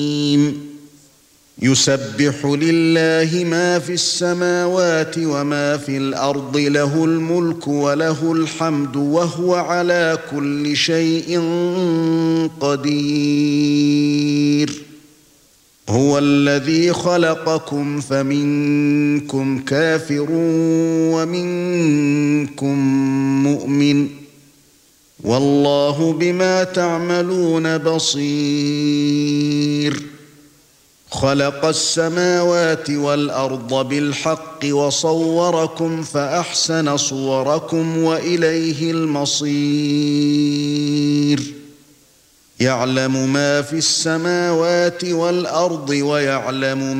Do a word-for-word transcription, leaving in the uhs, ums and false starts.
يسبح لله ما في السماوات وما في الأرض له الملك وله الحمد وهو على كل شيء قدير هو الذي خلقكم فمنكم كافر ومنكم مؤمن والله بما تعملون بصير خلق السماوات والأرض بالحق وصوركم فأحسن صوركم وإليه المصير يعلم ما في السماوات والأرض ويعلم